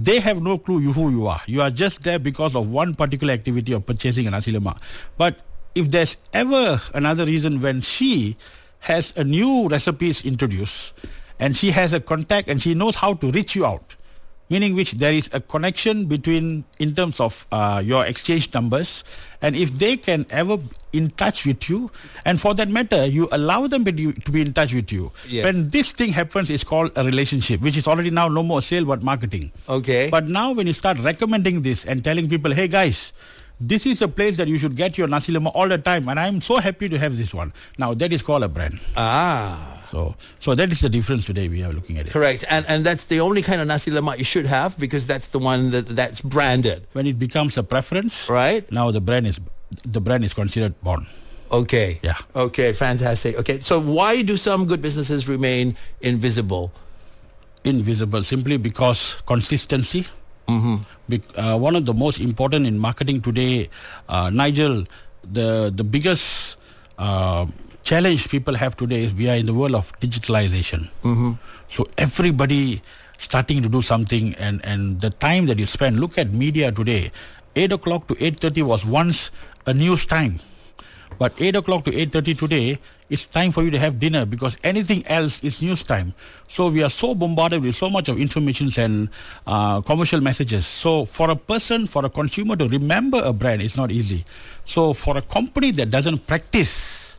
They have no clue who you are. You are just there because of one particular activity of purchasing a nasi lemak. But if there's ever another reason when she has a new recipes introduced and she has a contact and she knows how to reach you out, meaning which there is a connection between in terms of your exchange numbers, and if they can ever in touch with you, and for that matter you allow them to be in touch with you, yes. When this thing happens, it's called a relationship, which is already now no more sale but marketing. Okay. But now when you start recommending this and telling people, hey guys, this is a place that you should get your nasi lemak all the time, and I'm so happy to have this one. Now that is called a brand. So that is the difference today we are looking at it. Correct. And that's the only kind of nasi lemak you should have, because that's the one that's branded. When it becomes a preference, right? Now the brand is considered born. Okay. Yeah. Okay, fantastic. Okay, so why do some good businesses remain invisible? Invisible simply because consistency. Mm-hmm. One of the most important in marketing today, Nigel, the biggest challenge people have today is we are in the world of digitalization. Mm-hmm. So everybody starting to do something, and the time that you spend, look at media today. 8 o'clock to 8:30 was once a news time. But 8 o'clock to 8:30 today, it's time for you to have dinner, because anything else is news time. So we are so bombarded with so much of information and commercial messages. So for a consumer to remember a brand, it's not easy. So for a company that doesn't practice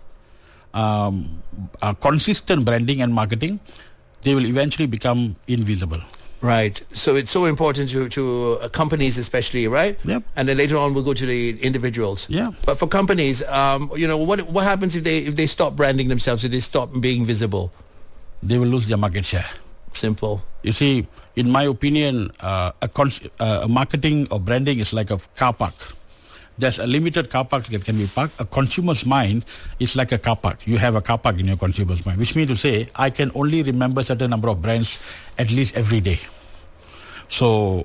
consistent branding and marketing, they will eventually become invisible. Right. So it's so important to companies especially, right? Yep. And then later on we'll go to the individuals. Yeah. But for companies, what happens if they stop branding themselves, if they stop being visible? They will lose their market share. Simple. You see, in my opinion, a marketing or branding is like a car park. There's a limited car park that can be parked. A consumer's mind is like a car park. You have a car park in your consumer's mind, which means to say, I can only remember certain number of brands at least every day. So,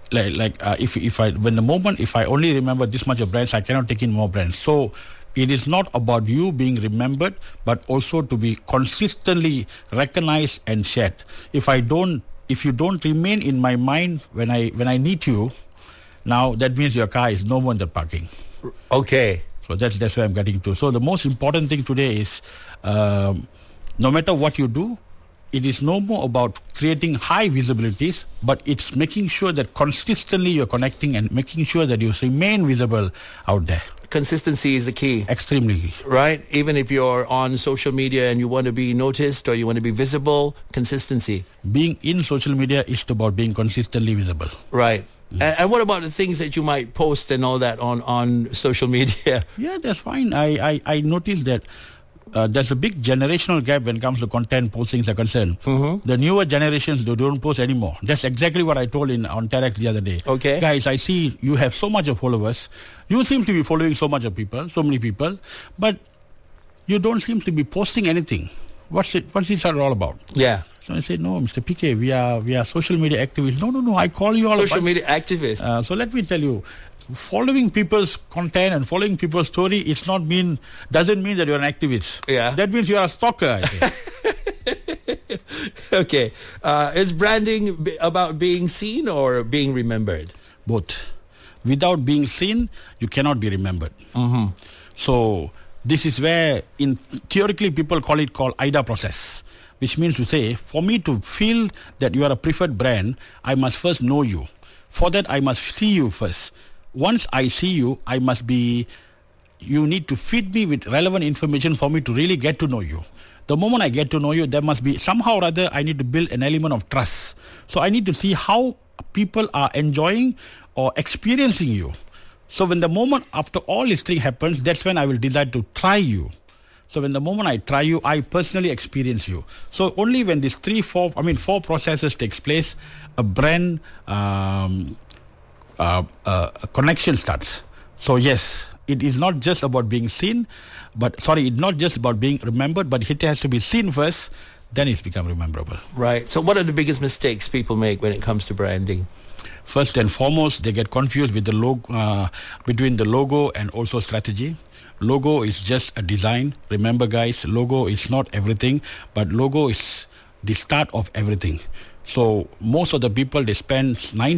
if I only remember this much of brands, I cannot take in more brands. So, it is not about you being remembered, but also to be consistently recognized and shared. If you don't remain in my mind when I need you, now that means your car is no more in the parking. Okay. So that's where I'm getting to. So the most important thing today is, no matter what you do, it is no more about creating high visibilities, but it's making sure that consistently you're connecting and making sure that you remain visible out there. Consistency is the key. Extremely. Right? Even if you're on social media and you want to be noticed or you want to be visible, consistency. Being in social media is about being consistently visible. Right. And what about the things that you might post and all that on social media? Yeah, that's fine. I noticed that there's a big generational gap when it comes to content postings are concerned. Mm-hmm. The newer generations, they don't post anymore. That's exactly what I told on TEDx the other day. Okay. Guys, I see you have so much of followers. You seem to be following so many people, but you don't seem to be posting anything. What's this all about? Yeah. So I said, no, Mr. PK, we are social media activists. No, I call you all social media activists. So let me tell you, following people's content and following people's story, doesn't mean that you're an activist. Yeah. That means you are a stalker, I think. Okay. Is branding about being seen or being remembered? Both. Without being seen, you cannot be remembered. Mm-hmm. So this is where, theoretically, people call AIDA process, which means to say, for me to feel that you are a preferred brand, I must first know you. For that, I must see you first. Once I see you, you need to feed me with relevant information for me to really get to know you. The moment I get to know you, there must be somehow or other, I need to build an element of trust. So I need to see how people are enjoying or experiencing you. So when the moment after all this thing happens, that's when I will decide to try you. So when the moment I try you, I personally experience you. So only when these four processes takes place, a brand a connection starts. So yes, it is not just about being seen, it's not just about being remembered, but it has to be seen first, then it's become rememberable. Right. So what are the biggest mistakes people make when it comes to branding? First and foremost, they get confused with the logo, between the logo and also strategy. Logo is just a design. Remember, guys, logo is not everything, but logo is the start of everything. So most of the people, they spend 90